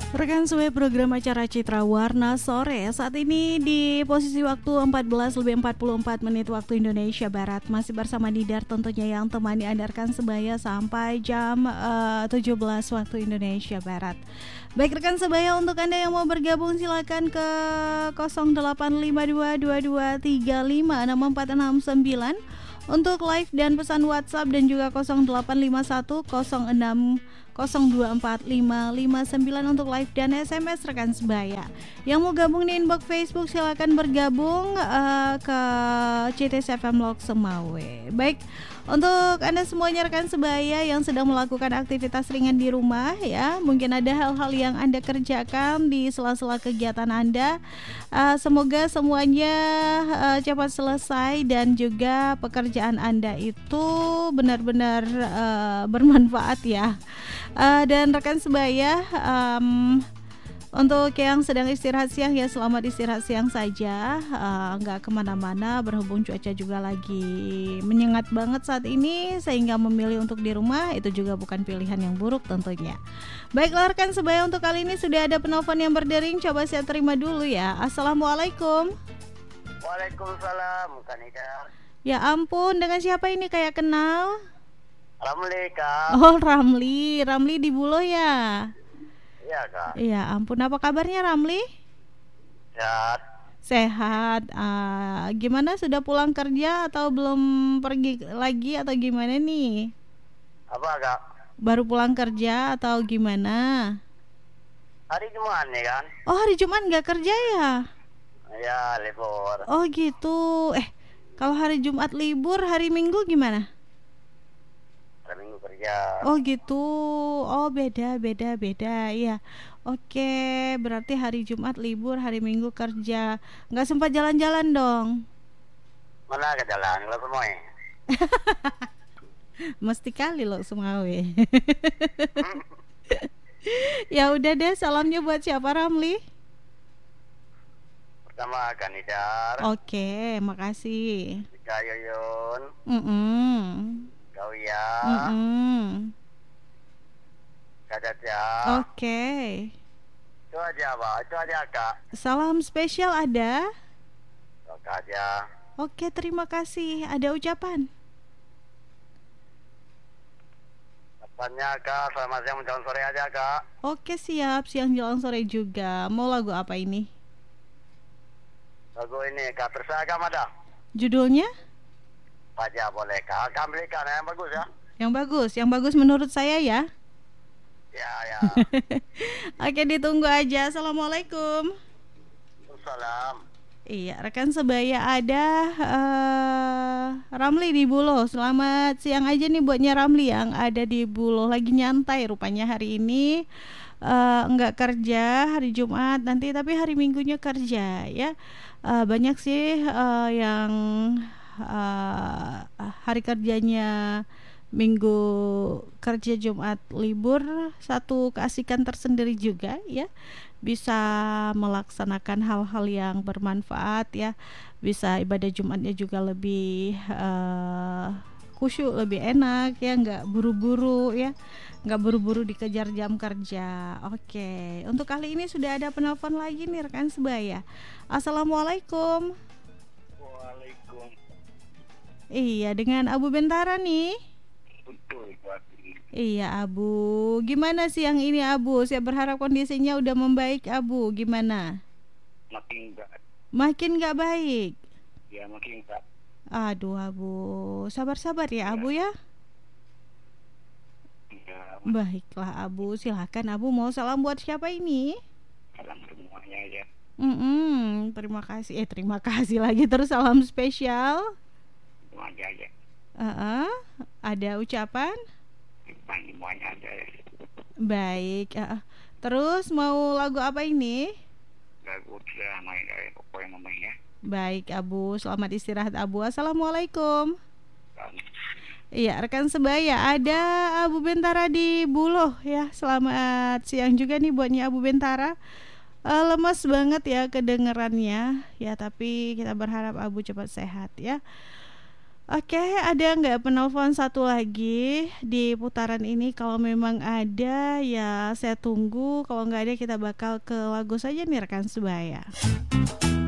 Rekan sebagai program acara Citra Warna Sore saat ini di posisi waktu 14:44 waktu Indonesia Barat. Masih bersama Didar tentunya yang temani Anda rekan sebaya sampai jam 17 waktu Indonesia Barat. Baik rekan sebaya, untuk Anda yang mau bergabung silakan ke 085222356469 untuk live dan pesan WhatsApp, dan juga 08510660245559 untuk live dan SMS rekan sebaya. Yang mau gabung di inbox Facebook silakan bergabung ke CTS FM Lok Semawe. Baik, untuk Anda semuanya rekan sebaya yang sedang melakukan aktivitas ringan di rumah ya, mungkin ada hal-hal yang Anda kerjakan di sela-sela kegiatan Anda. Semoga semuanya cepat selesai dan juga pekerjaan Anda itu benar-benar bermanfaat ya. Dan rekan sebaya, untuk yang sedang istirahat siang ya, selamat istirahat siang saja, nggak kemana-mana berhubung cuaca juga lagi menyengat banget saat ini, sehingga memilih untuk di rumah itu juga bukan pilihan yang buruk tentunya. Baiklah rekan sebaya, untuk kali ini sudah ada penelpon yang berdering, coba saya terima dulu ya. Assalamualaikum. Waalaikumsalam, Kanida. Ya ampun, dengan siapa ini, kayak kenal? Ramli, Kak. Oh Ramli di Buloh ya? Iya, Kak. Iya ampun, apa kabarnya Ramli? Sehat. Gimana, sudah pulang kerja atau belum pergi lagi atau gimana nih? Apa, Kak? Baru pulang kerja atau gimana? Hari Jumat nih kan? Oh hari Jumat nggak kerja ya? Ya, libur. Oh gitu. Kalau hari Jumat libur, hari Minggu gimana? Hari Minggu kerja. Oh gitu. Oh beda ya. Oke, berarti hari Jumat libur, hari Minggu kerja. Nggak sempat jalan-jalan dong? Mana ke jalan? Lo semua ya? Mesti kali lo Sumawe. Ya udah deh, salamnya buat siapa Ramli? Pertama Kanidar. Oke, makasih. Kak Yoyon. Kau ya. Kak Caca. Oke. Itu aja, Pak. Itu aja, Kak. Salam spesial ada? Kak aja. Oke, terima kasih. Ada ucapan? Apanya, Kak? Selamat siang menjelang sore aja, Kak. Oke, siap. Siang jelang sore juga. Mau lagu apa ini? Lagu ini, Kak. Bersagam ada. Judulnya? Aja boleh, Kak. Kak belikan yang bagus ya. Yang bagus menurut saya ya. Ya. Oke, ditunggu aja. Assalamualaikum. Salam. Iya, rekan sebaya ada Ramli di Buloh. Selamat siang aja nih buatnya Ramli yang ada di Buloh, lagi nyantai rupanya hari ini. Enggak kerja hari Jumat nanti, tapi hari Minggunya kerja ya. Banyak sih yang hari kerjanya Minggu kerja, Jumat libur. Satu keasikan tersendiri juga ya, bisa melaksanakan hal-hal yang bermanfaat ya, bisa ibadah Jumatnya juga lebih khusyuk, lebih enak ya, nggak buru-buru ya, nggak buru-buru dikejar jam kerja. Oke, untuk kali ini sudah ada penelpon lagi nih rekan sebaya. Assalamualaikum. Waalaikumsalam. Iya, dengan Abu Bentara nih. Betul, Pak. Iya Abu, gimana siang ini Abu? Saya berharap kondisinya udah membaik Abu. Gimana? Makin nggak baik. Ya, makin nggak. Aduh Abu, sabar-sabar ya Abu ya. Ya, Baiklah Abu, silakan Abu, mau salam buat siapa ini? salam semuanya ya. Terima kasih lagi, terus salam spesial. Semuanya aja. Ada ucapan? Semuanya aja ya. Baik. Terus mau lagu apa ini? Lagu sudah main dari pokoknya namanya. Baik Abu, selamat istirahat Abu. Assalamualaikum. Iya rekan sebaya, ada Abu Bentara di Buloh ya. Selamat siang juga nih buatnya Abu Bentara. Lemes banget ya kedengerannya ya, tapi kita berharap Abu cepat sehat ya. Oke, ada nggak penelpon satu lagi di putaran ini? Kalau memang ada, ya saya tunggu. Kalau nggak ada, kita bakal ke lagu saja nih rekan sebaya.